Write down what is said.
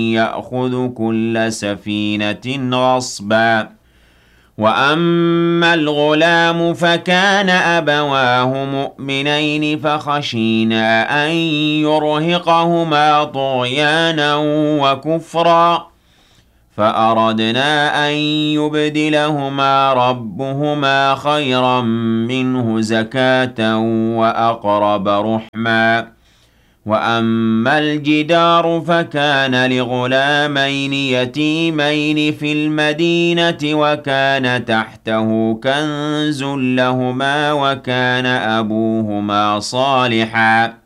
يأخذ كل سفينة غصبا وأما الغلام فكان أبواه مؤمنين فخشينا أن يرهقهما طغيانا وكفرا فأردنا أن يبدلهما ربهما خيرا منه زكاة وأقرب رحما وأما الجدار فكان لغلامين يتيمين في المدينة وكان تحته كنز لهما وكان أبوهما صالحا